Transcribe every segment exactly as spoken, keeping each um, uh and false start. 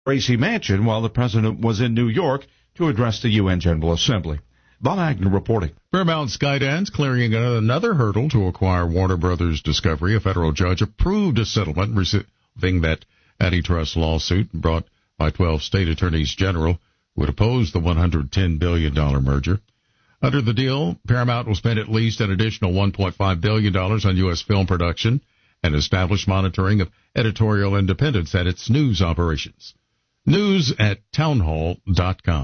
Gracie Mansion while the president was in New York to address the U N General Assembly. Bob Agnew reporting. Paramount Skydance clearing another hurdle to acquire Warner Brothers Discovery. A federal judge approved a settlement resolving that antitrust lawsuit brought by twelve state attorneys general would oppose the one hundred ten billion dollars merger. Under the deal, Paramount will spend at least an additional one point five billion dollars on U S film production and establish monitoring of editorial independence at its news operations. News at townhall dot com.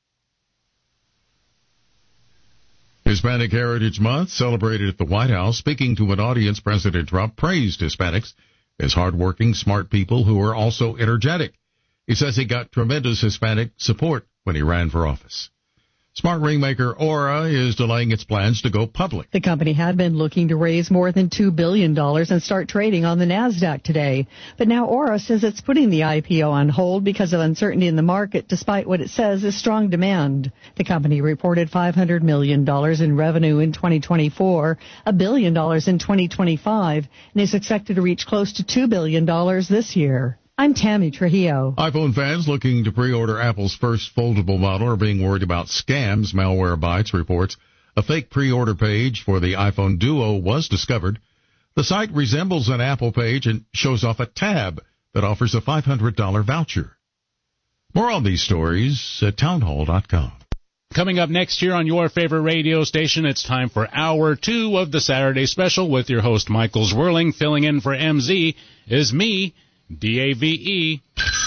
Hispanic Heritage Month celebrated at the White House. Speaking to an audience, President Trump praised Hispanics as hardworking, smart people who are also energetic. He says he got tremendous Hispanic support when he ran for office. Smart ring maker Aura is delaying its plans to go public. The company had been looking to raise more than two billion dollars and start trading on the NASDAQ today. But now Aura says it's putting the I P O on hold because of uncertainty in the market, despite what it says is strong demand. The company reported five hundred million dollars in revenue in twenty twenty-four, a billion dollars in twenty twenty-five, and is expected to reach close to two billion dollars this year. I'm Tammy Trujillo. iPhone fans looking to pre-order Apple's first foldable model are being worried about scams. Malwarebytes reports a fake pre-order page for the iPhone Duo was discovered. The site resembles an Apple page and shows off a tab that offers a five hundred dollars voucher. More on these stories at townhall dot com. Coming up next year on your favorite radio station, it's time for hour two of the Saturday Special with your host Michael Zwirling. Filling in for M Z is me, D A V E.